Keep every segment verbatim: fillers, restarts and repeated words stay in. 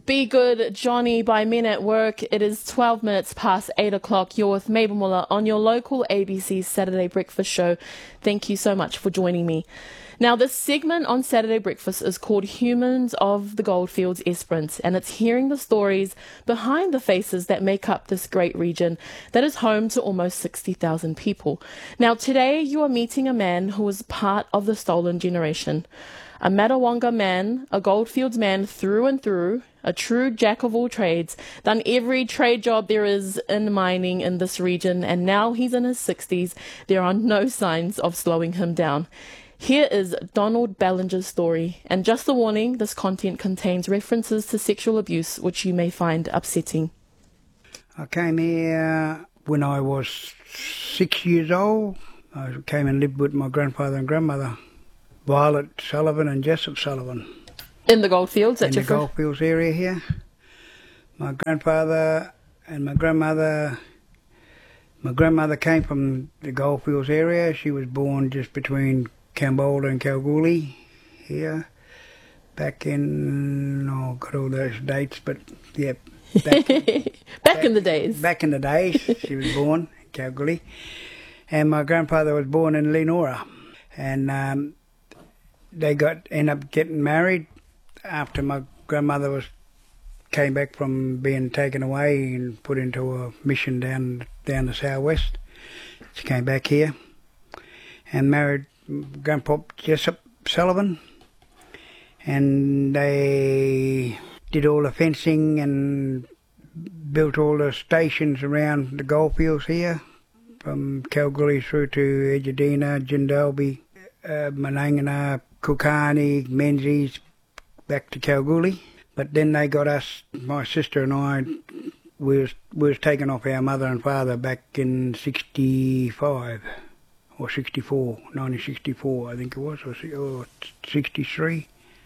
Be Good, Johnny by Men at Work. It is twelve minutes past eight o'clock. You're with Mabel Muller on your local A B C Saturday Breakfast show. Thank you so much for joining me. Now, this segment on Saturday Breakfast is called Humans of the Goldfields Esperance, and it's hearing the stories behind the faces that make up this great region that is home to almost sixty thousand people. Now, today you are meeting a man who was part of the stolen generation. A Matawanga man, a Goldfields man through and through, a true jack of all trades, done every trade job there is in mining in this region, and now he's in his sixties. There are no signs of slowing him down. Here is Donald Ballinger's story, and just a warning, this content contains references to sexual abuse which you may find upsetting. I came here when I was six years old. I came and lived with my grandfather and grandmother, Violet Sullivan and Jessup Sullivan. In the Goldfields? In the Goldfields area here. My grandfather and my grandmother, my grandmother came from the Goldfields area. She was born just between Kambolda and Kalgoorlie here, back in, oh, got all those dates, but yeah. Back, back, back in the days. Back in the days, she was born in Kalgoorlie. And my grandfather was born in Leonora. And um, they got ended up getting married after my grandmother was came back from being taken away and put into a mission down down the southwest. She came back here and married Grandpa Jessup Sullivan, and they did all the fencing and built all the stations around the goldfields here, from Kalgoorlie through to Edudina, Jindaby, uh, Manangana, Kukani, Menzies, back to Kalgoorlie. But then they got us, my sister and I, we was, we was taken off our mother and father back in sixty-five. Or sixty-four, nineteen sixty-four I think it was, or, or sixty-three,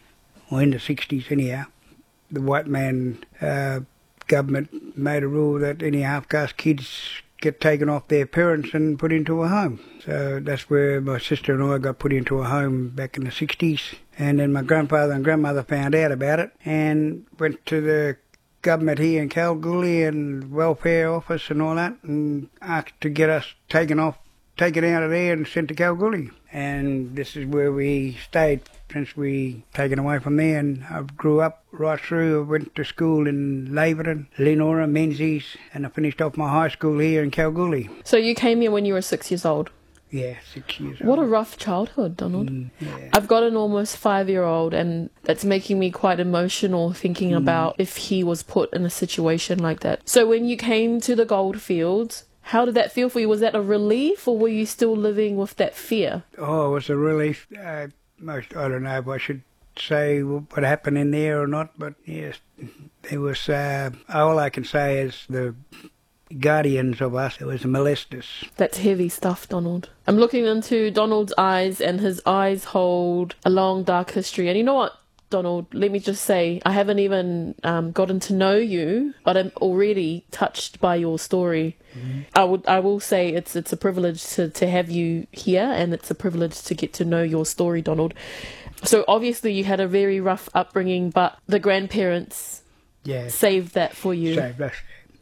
or in the sixties anyhow. The white man uh, government made a rule that any half-caste kids get taken off their parents and put into a home. So that's where my sister and I got put into a home back in the sixties. And then my grandfather and grandmother found out about it and went to the government here in Kalgoorlie and welfare office and all that, and asked to get us taken off taken out of there and sent to Kalgoorlie. And this is where we stayed since we taken away from there. And I grew up right through. I went to school in Laverton, Leonora, Menzies, and I finished off my high school here in Kalgoorlie. So you came here when you were six years old? Yeah, six years old. What old. a rough childhood, Donald. Mm, yeah. I've got an almost five-year-old, and that's making me quite emotional thinking mm. about if he was put in a situation like that. So when you came to the Goldfields, how did that feel for you? Was that a relief, or were you still living with that fear? Oh, it was a relief. Uh, most, I don't know if I should say what happened in there or not, but yes, it was, uh, all I can say is the guardians of us, it was molesters. That's heavy stuff, Donald. I'm looking into Donald's eyes, and his eyes hold a long, dark history. And you know what, Donald, let me just say, I haven't even um, gotten to know you, but I'm already touched by your story. Mm-hmm. I would, I will say it's it's a privilege to, to have you here, and it's a privilege to get to know your story, Donald. So obviously you had a very rough upbringing, but the grandparents yeah. saved that for you. Saved us.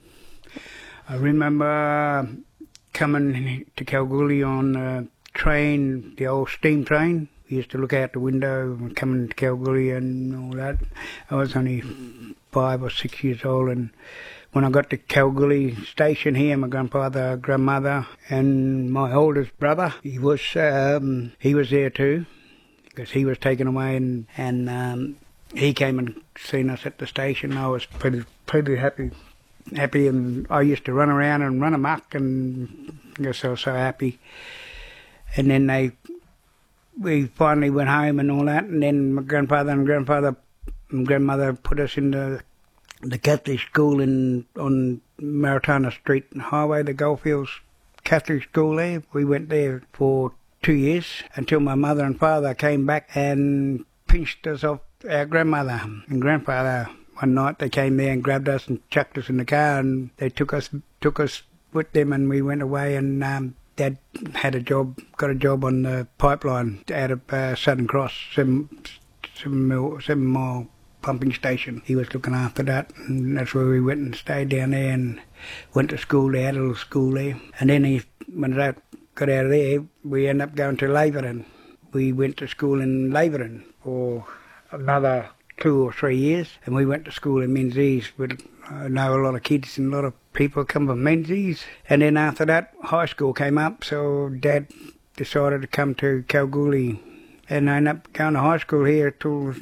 I remember coming to Kalgoorlie on a train, the old steam train. We used to look out the window and coming to Kalgoorlie and all that. I was only five or six years old, and when I got to Kalgoorlie station here, my grandfather, grandmother, and my oldest brother, he was um, he was there too, because he was taken away, and and um, he came and seen us at the station. I was pretty pretty happy, happy, and I used to run around and run amok, and I guess I was so happy. And then they. We finally went home and all that, and then my grandfather and grandfather and grandmother put us in the, the Catholic school in on Maritana Street Highway, the Goldfields Catholic school there. We went there for two years until my mother and father came back and pinched us off our grandmother and grandfather. One night they came there and grabbed us and chucked us in the car, and they took us took us with them, and we went away, and um, Dad had a job, got a job on the pipeline out of uh, Southern Cross, seven, seven, mil, seven mile pumping station. He was looking after that, and that's where we went and stayed down there and went to school there, had a little school there. And then he, when I got out of there, we ended up going to Laverton. We went to school in Laverton for another two or three years, and we went to school in Menzies. But I know a lot of kids and a lot of people come from Menzies. And then after that, high school came up, so Dad decided to come to Kalgoorlie, and I ended up going to high school here till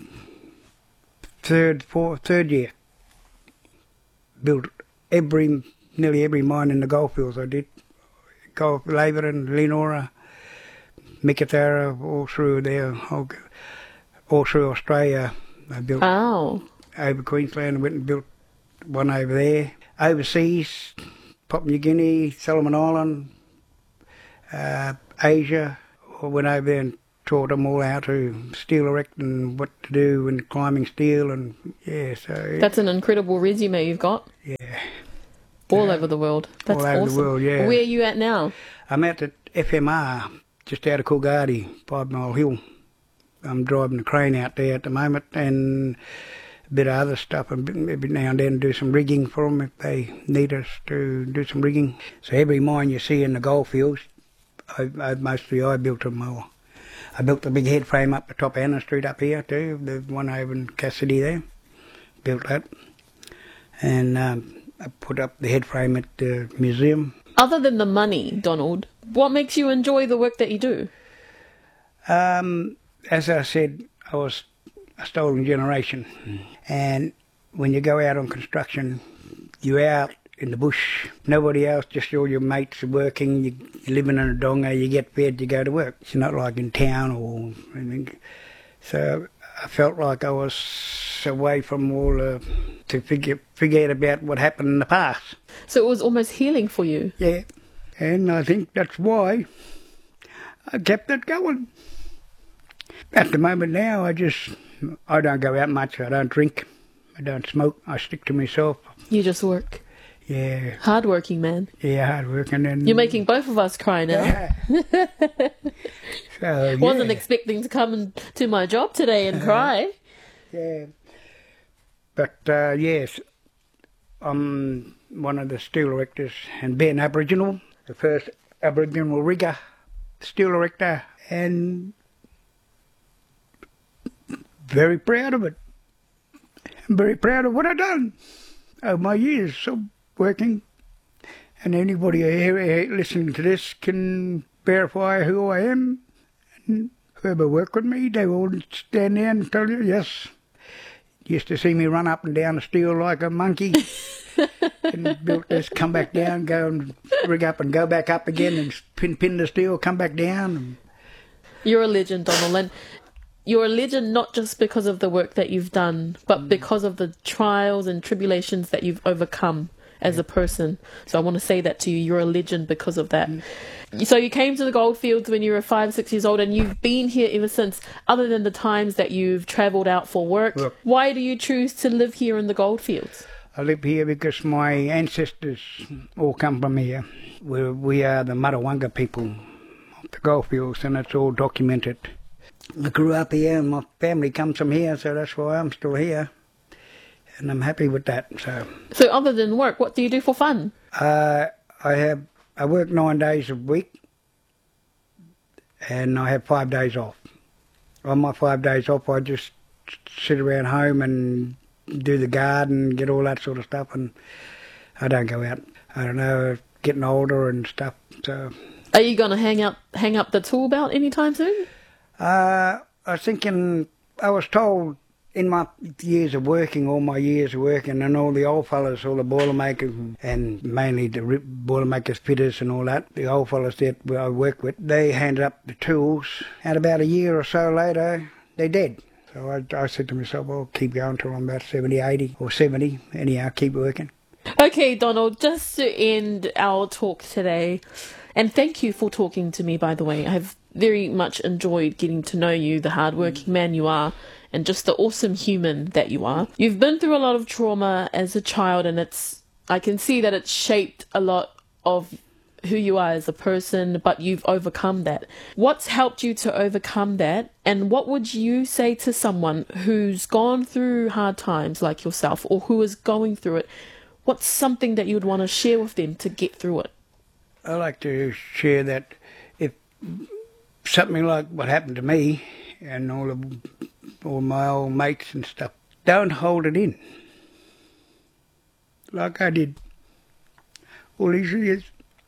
third, fourth, third year. Built every, nearly every mine in the goldfields I did. Gold, Laverton, Leonora, Mikithara, all through there, all, all through Australia. I built Oh. over Queensland, went and built one over there. Overseas, Papua New Guinea, Solomon Island, uh, Asia. I went over there and taught them all how to steel erect and what to do and climbing steel, and yeah, so That's an incredible resume you've got. yeah, All over the world. That's all over awesome. the world. Yeah, Where are you at now? I'm at the F M R just out of Coolgardie, Five Mile Hill. I'm driving the crane out there at the moment, and a bit of other stuff, and every now and then do some rigging for them if they need us to do some rigging. So every mine you see in the goldfields, I, I, mostly I built them all. I built the big head frame up the top of Anna Street up here too, the one over in Cassidy there. Built that. And um, I put up the head frame at the museum. Other than the money, Donald, what makes you enjoy the work that you do? Um, as I said, I was a stolen generation. And when you go out on construction, you're out in the bush. Nobody else, just all your mates are working. You, you're living in a donga, you get fed, you go to work. It's not like in town or anything. So I felt like I was away from all uh, to figure, forget about what happened in the past. So it was almost healing for you. Yeah, and I think that's why I kept it going. At the moment now, I just, I don't go out much, I don't drink, I don't smoke, I stick to myself. You just work. Yeah. Hardworking man. Yeah, hard working. And You're making both of us cry now. Yeah. So, yeah. Wasn't expecting to come in, to my job today and cry. Yeah. But, uh, yes, I'm one of the steel erectors and being Aboriginal, the first Aboriginal rigger, steel erector, and very proud of it. I'm very proud of what I've done over my years of working. And anybody here listening to this can verify who I am. And whoever worked with me, they will stand there and tell you, yes. Used to see me run up and down the steel like a monkey. And built this, come back down, go and rig up and go back up again and pin, pin the steel, come back down. You're a legend, Donald. And you're a legend not just because of the work that you've done, but mm. because of the trials and tribulations that you've overcome as a person. So I want to say that to you. You're a legend because of that. Mm. So you came to the goldfields when you were five, six years old, and you've been here ever since, other than the times that you've travelled out for work. Look, why do you choose to live here in the goldfields? I live here because my ancestors all come from here. We're, we are the Marawanga people of the goldfields, and it's all documented. I grew up here and my family comes from here, so that's why I'm still here. And I'm happy with that. So So other than work, what do you do for fun? Uh, I have I work nine days a week and I have five days off. On my five days off I just sit around home and do the garden, get all that sort of stuff, and I don't go out. I don't know, getting older and stuff. So are you gonna hang up hang up the tool belt anytime soon? Uh, I was thinking, I was told in my years of working, all my years of working, and all the old fellas, all the boilermakers, and mainly the boilermakers, fitters and all that, the old fellas that I work with, they handed up the tools, and about a year or so later, they're dead. So I, I said to myself, I'll keep going till I'm about seventy, eighty, or seventy, anyhow, keep working. Okay, Donald, just to end our talk today, and thank you for talking to me, by the way. I've very much enjoyed getting to know you, the hardworking mm. man you are, and just the awesome human that you are. You've been through a lot of trauma as a child, and it's I can see that it's shaped a lot of who you are as a person, but you've overcome that. What's helped you to overcome that? And what would you say to someone who's gone through hard times like yourself, or who is going through it? What's something that you would want to share with them to get through it? I like to share that if something like what happened to me and all of all my old mates and stuff, don't hold it in like I did all these years.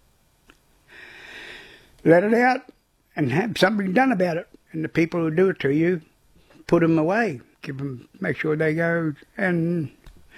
Let it out and have something done about it. And the people who do it to you, put them away. Give them, make sure they go and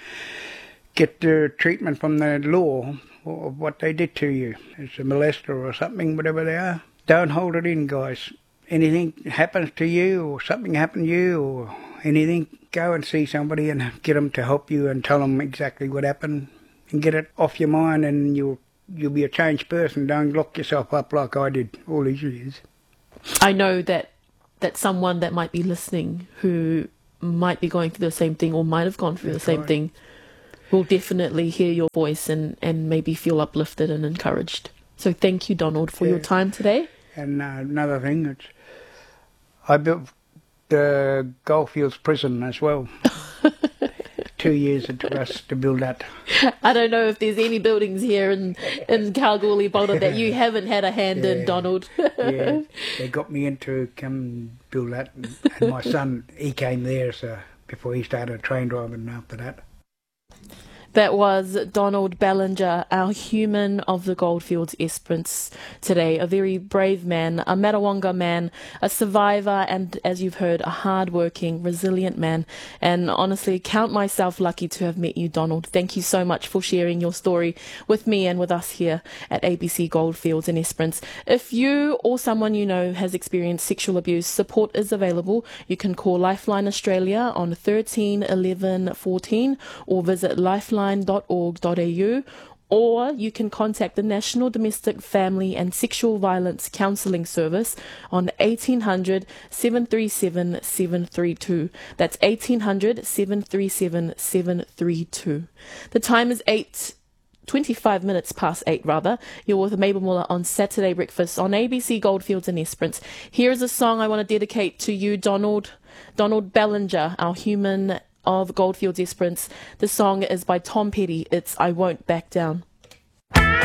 get the treatment from the law of what they did to you. It's a molester or something, whatever they are. Don't hold it in, guys. Anything happens to you or something happened to you or anything, go and see somebody and get them to help you and tell them exactly what happened and get it off your mind, and you'll you'll be a changed person. Don't lock yourself up like I did all these years. I know that that someone that might be listening who might be going through the same thing or might have gone through That's the same right. thing will definitely hear your voice and, and maybe feel uplifted and encouraged. So thank you, Donald, for yeah. your time today. And uh, another thing, it's, I built the Goldfields prison as well. Two years it took us to build that. I don't know if there's any buildings here in, in Kalgoorlie, Boulder, that you haven't had a hand yeah. in, Donald. Yeah, they got me in to come build that. And, and my son, he came there so before he started train driving after that. That was Donald Ballinger, our human of the Goldfields Esperance today. A very brave man, a Marawanga man, a survivor, and as you've heard, a hard-working, resilient man. And honestly, count myself lucky to have met you, Donald. Thank you so much for sharing your story with me and with us here at A B C Goldfields and Esperance. If you or someone you know has experienced sexual abuse, support is available. You can call Lifeline Australia on thirteen eleven fourteen or visit lifeline dot org dot a u, or you can contact the National Domestic Family and Sexual Violence Counselling Service on eighteen hundred, seven three seven, seven three two. That's eighteen hundred, seven three seven, seven three two. The time is eight twenty-five minutes past eight, rather. You're with Mabel Muller on Saturday Breakfast on A B C Goldfields and Esperance. Here is a song I want to dedicate to you, Donald, Donald Ballinger, our human of Goldfields Esperance. The song is by Tom Petty. It's I Won't Back Down.